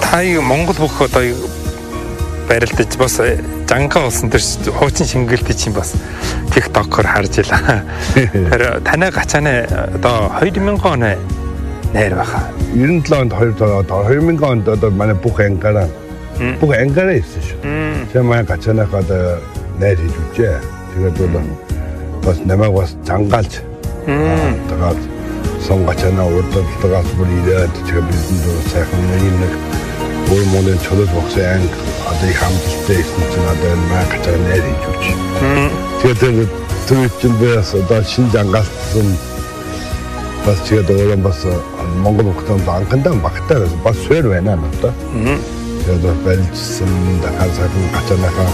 Хай Монгол бүх одоо барилдаж бас жанга болсон тэр хуучин шингэлтэй чинь бас TikTok-оор харж илаа. Тэр танай гачааны одоо 2000 оны нэр баха. 97 онд 2000 онд одоо манай бүх ангаараа ирсэн шүү. Тэгээ манай гачаанаа одоо нэр хийж үжээ. Тэгээд бол бас намайг бас зангаалж тэгээд сонгачаанаа урдталгаас бүр ирээд тэгээ бидэнд сайхан нэг өөр моны чөлөөт боксын анги одоо их хамттай ирсэн чинь одоо манай гачаанаа нэр хийж үж. Тэгээд тэр чинь бас одоо шинэ зангаалтсан бас тэгээд өөрөө бас Монгол хүмүүс анхандаа багтаа бас суур байна надад. Тэгээд байлжсан дахиад сайхан гачаанаа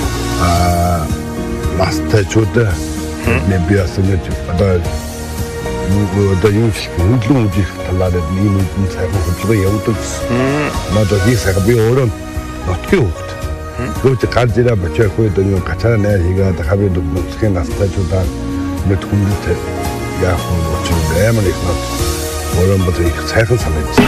мастэчүүд нэг биасан гэж одоо юу ч хөндлөн үжих талаар ийм үдэн сайхан хөдөлгөөн явуулдаг. Надад их сайхан би өөрөө нотгийн хөвгт. Гүрч гарч ирээ бочоохгүй дөрөв гачаана нэр хийгээд хавьд мөсгийн настачудаа мэд хүндэлтэй яах вэ гэж амар их нот өөрөө бод их сайхан санагдсан.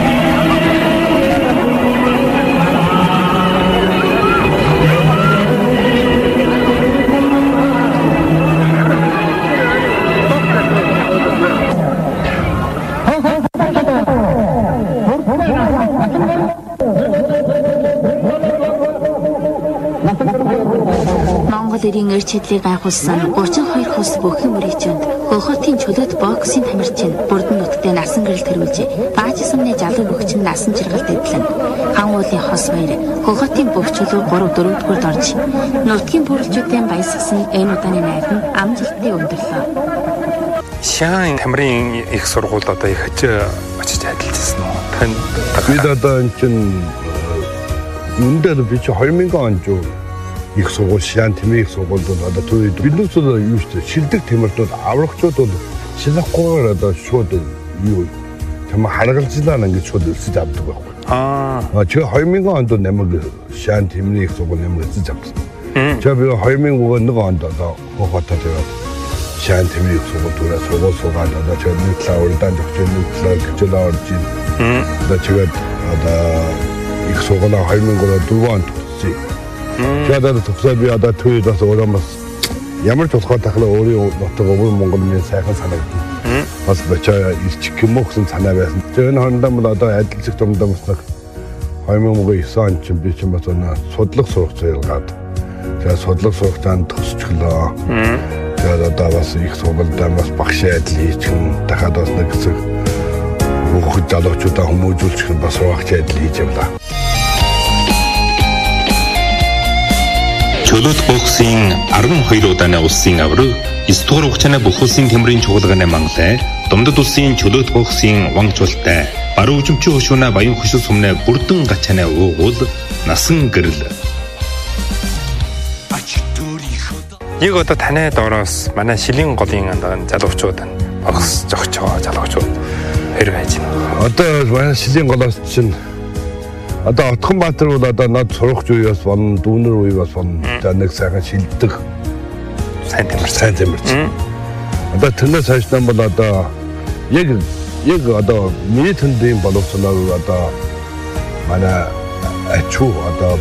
Монголын эрч хэдлийг гайхуулсан 32 хос бүхэн мөрийчөнд хохотын чөлөөт боксing тамирчин бүрдэн нутагт насан гэрэл төрүүлжээ. Бааж сумны залуу бөхчин насан жиргалд эдлэн хан уулын хос баяр хохотын бүх чөлөө 3-4-р орж нутгийн бүрэлдэхүүнтэй баясгсан энэ удааны найд нь амжилттай өндөрлөө. Шаан тамирын их сургууль одоо их очиж ажиллажсэн уу? Тань бид одоо энэ чинь үндэ би чи 2000 онд их сургууль шаан тамирын их сургуулиуд одоо түүний биднээс юу ч шилдэг тамирчдууд аврагчууд бол шилэхгүйгээр одоо шууд юу юм харгалзлаа ингэж шууд өлсөж авдаг байхгүй. Чи 2000 онд нэмэг шаан тамирын их сургууль нэмэг өлсөж авсан. Чи би 2001 онд одоо хохотод шаан тамирын их сургууль төрөө суугаад одоо чи нэг талаа уралдаан зогч нэг талаа гिचлээ орж ийн. Одоо чигээд одоо их сургуулаа 2004 онд төгсөж. Тэгээд төгсөөд би одоо төвд бас өөрөө бас ямар ч болохоо тахлаа өөрийн нутаг өвөр Монголын сайхан санагдана. Бас бачаа ирчих юм уу гэсэн санаа байсан. Тэгээд энэ хоорондоо бол одоо адилжих томдоо бас 2009 онд чинь би чинь бас судлах сурах зорилгоод тэгээд судлах сургалтанд төгсчихлөө. Тэгээд одоо бас их сургуультай бас багш адил хийчих юм. Дахиад бас нэг хэсэг бүх залуучуудаа хүмүүжүүлчих бас багш адил хийж явлаа. Чөлөөт боксing 12 удааны улсын авраг 9 дугаар хугацааны бүх улсын тамирын чуулганы манлай Думдад улсын чөлөөт боксing вангчултай баруун үжимчийн хөшүүнэ баян хөшил сумны бүрдэн гачааны уугуул насан гэрэл. Яг одоо танай доороос манай шилийн голын залуучууд бокс зогчоо залуучууд хэр байж байна. Одоо манай шилийн голоос чинь одоо Отгонбаатар бол одоо над сурах үеэс болон дүүнэр үе бас болон нэг сайхан шилдэг сайн тамирч. Одоо тэрнээс хойш бол одоо яг одоо миний төндийн боловсролоор одоо манай ачуу одоо